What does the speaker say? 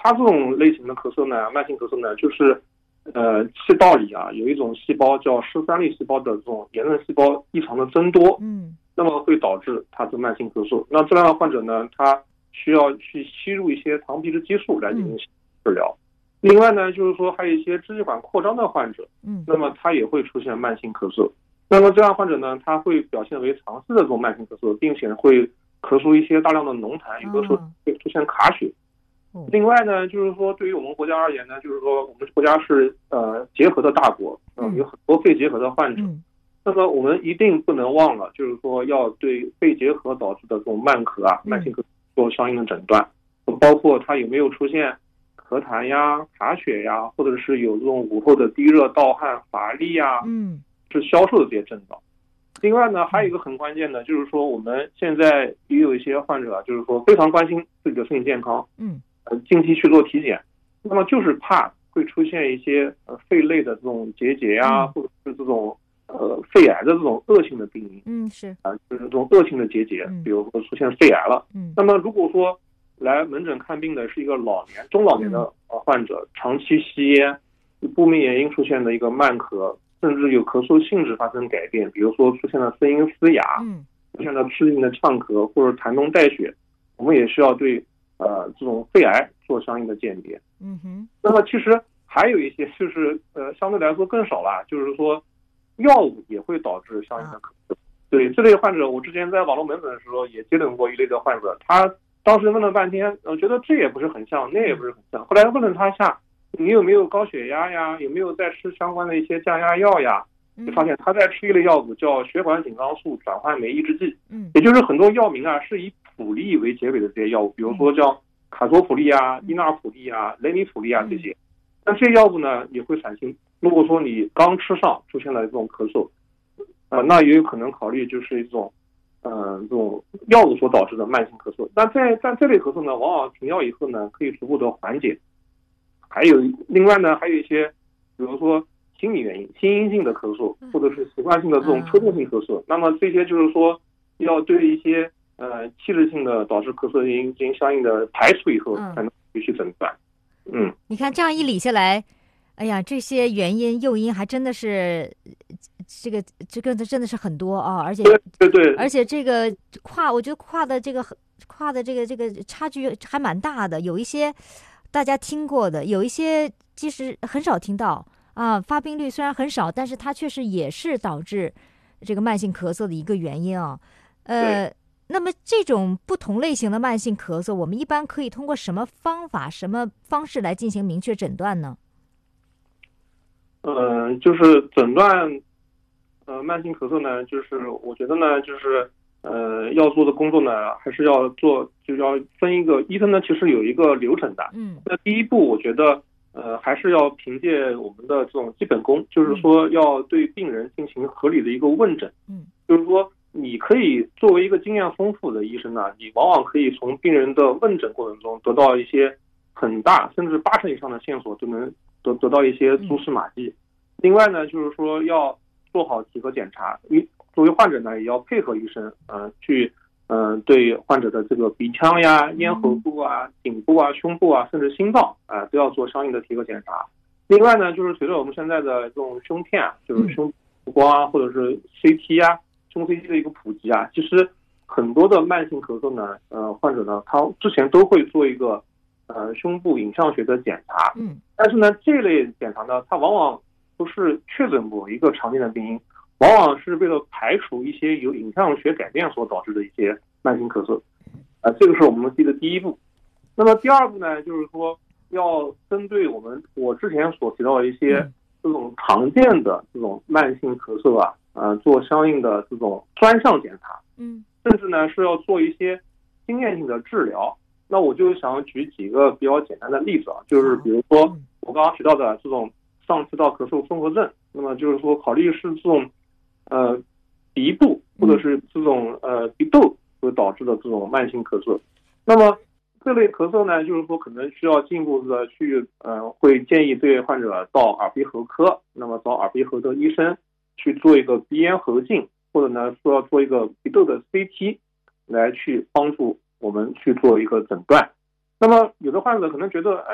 它这种类型的咳嗽呢，慢性咳嗽呢，就是气道里啊有一种细胞叫嗜酸粒细胞的这种炎症细胞异常的增多，那么会导致它这慢性咳嗽。那这样的患者呢，他需要去吸入一些糖皮质激素来进行治疗。另外呢，就是说还有一些支气管扩张的患者，那么他也会出现慢性咳嗽。那么这样患者呢，他会表现为长期的这种慢性咳嗽，并且会咳出一些大量的浓痰，有的时候会出现卡血。另外呢，就是说对于我们国家而言呢，就是说我们国家是结核的大国，有很多肺结核的患者。那么我们一定不能忘了，就是说要对肺结核导致的这种慢咳啊、慢性咳做相应的诊断，包括它有没有出现咳痰呀、卡血呀，或者是有这种午后的低热、盗汗、乏力呀，是消瘦的这些症状。另外呢，还有一个很关键的，就是说我们现在也有一些患者啊，就是说非常关心自己的身体健康，近期去做体检，那么就是怕会出现一些肺类的这种结节呀，或者是这种肺癌的这种恶性的病因，就是这种恶性的结节，比如说出现肺癌了。那么如果说来门诊看病的是一个中老年的患者，长期吸烟，不明原因出现的一个慢咳，甚至有咳嗽性质发生改变，比如说出现了声音嘶哑，出现了适应的呛咳或者痰浓带血，我们也需要对这种肺癌做相应的鉴别。那么其实还有一些就是相对来说更少了，就是说药物也会导致相应的咳嗽。对这类患者，我之前在网络门诊的时候也接诊过一类的患者，他当时问了半天，觉得这也不是很像，那也不是很像。后来问了他一下，你有没有高血压呀？有没有在吃相关的一些降压药呀？就发现他在吃一类药物叫血管紧张素转换酶抑制剂，也就是很多药名啊是以普利为结尾的这些药物，比如说叫卡索普利啊、伊纳普利啊、雷尼普利啊这些。那这些药物呢也会产生，如果说你刚吃上出现了这种咳嗽，那也有可能考虑就是一种这种药物所导致的慢性咳嗽。但这类咳嗽呢，往往停药以后呢可以逐步的缓解。另外呢，还有一些比如说心理原因、心因性的咳嗽，或者是习惯性的这种抽动性咳嗽，那么这些就是说要对一些器质性的导致咳嗽原因进行相应的排除以后，才能去诊断。 你看这样一理下来，哎呀，这些原因诱因还真的是这个真的是很多啊，而且对， 而且这个我觉得跨的这个差距还蛮大的，有一些大家听过的，有一些其实很少听到啊。发病率虽然很少，但是它确实也是导致这个慢性咳嗽的一个原因啊。那么这种不同类型的慢性咳嗽，我们一般可以通过什么方法、什么方式来进行明确诊断呢？ 就是诊断慢性咳嗽呢，就是我觉得呢，就是要做的工作呢，还是要做，就要分一个医生呢，其实有一个流程的。那第一步，我觉得还是要凭借我们的这种基本功，就是说要对病人进行合理的一个问诊。就是说你可以作为一个经验丰富的医生呢，你往往可以从病人的问诊过程中得到一些很大甚至80%以上的线索，就能得到一些蛛丝马迹。另外呢，就是说要做好体格检查，作为患者呢，也要配合医生去对患者的这个鼻腔呀、咽喉部啊、颈部啊、胸部啊，甚至心脏都要做相应的体格检查。另外呢，就是随着我们现在的这种胸片就是胸光啊，或者是 CT 啊、胸 CT 的一个普及啊，其实很多的慢性咳嗽呢，患者呢，他之前都会做一个胸部影像学的检查。但是呢，这类检查呢，它往往不是确诊某一个常见的病因，往往是为了排除一些由影像学改变所导致的一些慢性咳嗽。这个是我们的第一步。那么第二步呢，就是说要针对我之前所提到的一些这种常见的这种慢性咳嗽做相应的这种专项检查，甚至呢是要做一些经验性的治疗。那我就想举几个比较简单的例子就是比如说我刚刚提到的这种上气道咳嗽综合症，那么就是说考虑是这种鼻部或者是这种鼻窦所导致的这种慢性咳嗽。那么这类咳嗽呢，就是说可能需要进一步的去会建议这位患者到耳鼻喉科，那么找耳鼻喉的医生去做一个鼻咽喉镜，或者呢说要做一个鼻窦的 CT 来去帮助我们去做一个诊断。那么有的患者可能觉得